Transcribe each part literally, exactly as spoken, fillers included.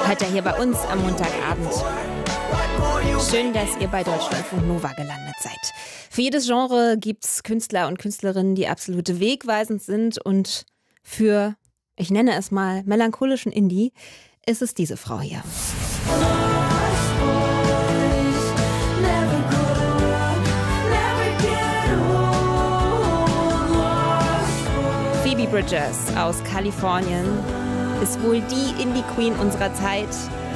Heute hier bei uns am Montagabend. Schön, dass ihr bei Deutschlandfunk Nova gelandet seid. Für jedes Genre gibt es Künstler und Künstlerinnen, die absolute wegweisend sind. Und für, ich nenne es mal, melancholischen Indie ist es diese Frau hier. Phoebe Bridgers aus Kalifornien ist wohl die Indie-Queen unserer Zeit.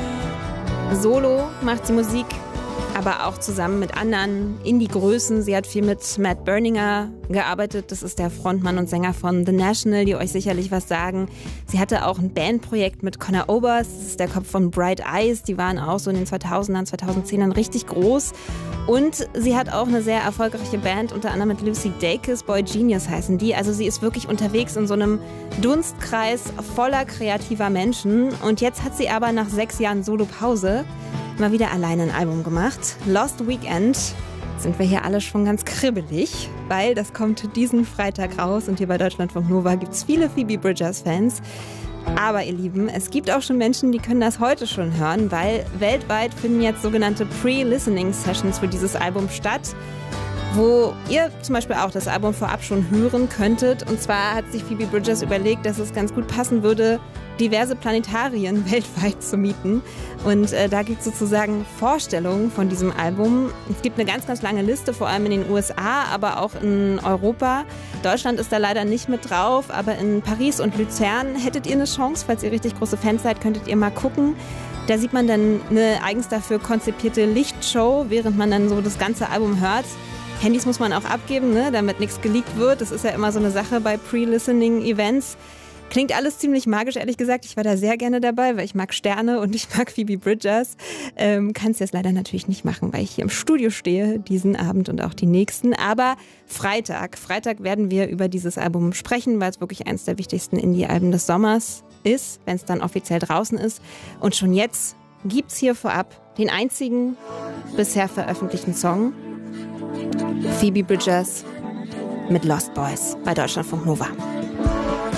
Solo macht sie Musik, aber auch zusammen mit anderen Indie-Größen. Sie hat viel mit Matt Berninger gearbeitet. Das ist der Frontmann und Sänger von The National, die euch sicherlich was sagen. Sie hatte auch ein Bandprojekt mit Conor Oberst. Das ist der Kopf von Bright Eyes. Die waren auch so in den zweitausendern, zweitausendzehnern richtig groß. Und sie hat auch eine sehr erfolgreiche Band, unter anderem mit Lucy Dacus, Boy Genius heißen die. Also sie ist wirklich unterwegs in so einem Dunstkreis voller kreativer Menschen. Und jetzt hat sie aber nach sechs Jahren Solo-Pause mal wieder alleine ein Album gemacht. Lost Weekend. Sind wir hier alle schon ganz kribbelig, weil das kommt diesen Freitag raus und hier bei Deutschlandfunk Nova gibt es viele Phoebe Bridgers-Fans. Aber ihr Lieben, es gibt auch schon Menschen, die können das heute schon hören, weil weltweit finden jetzt sogenannte Pre-Listening-Sessions für dieses Album statt, wo ihr zum Beispiel auch das Album vorab schon hören könntet. Und zwar hat sich Phoebe Bridgers überlegt, dass es ganz gut passen würde, diverse Planetarien weltweit zu mieten. Und äh, da gibt es sozusagen Vorstellungen von diesem Album. Es gibt eine ganz, ganz lange Liste, vor allem in den U S A, aber auch in Europa. Deutschland ist da leider nicht mit drauf, aber in Paris und Luzern hättet ihr eine Chance. Falls ihr richtig große Fans seid, könntet ihr mal gucken. Da sieht man dann eine eigens dafür konzipierte Lichtshow, während man dann so das ganze Album hört. Handys muss man auch abgeben, ne, damit nichts geleakt wird. Das ist ja immer so eine Sache bei Pre-Listening-Events. Klingt alles ziemlich magisch, ehrlich gesagt. Ich war da sehr gerne dabei, weil ich mag Sterne und ich mag Phoebe Bridgers. Ähm, kann es jetzt leider natürlich nicht machen, weil ich hier im Studio stehe, diesen Abend und auch die nächsten. Aber Freitag, Freitag werden wir über dieses Album sprechen, weil es wirklich eines der wichtigsten Indie-Alben des Sommers ist, wenn es dann offiziell draußen ist. Und schon jetzt gibt's hier vorab den einzigen bisher veröffentlichten Song. Phoebe Bridgers mit Lost Boys bei Deutschlandfunk Nova.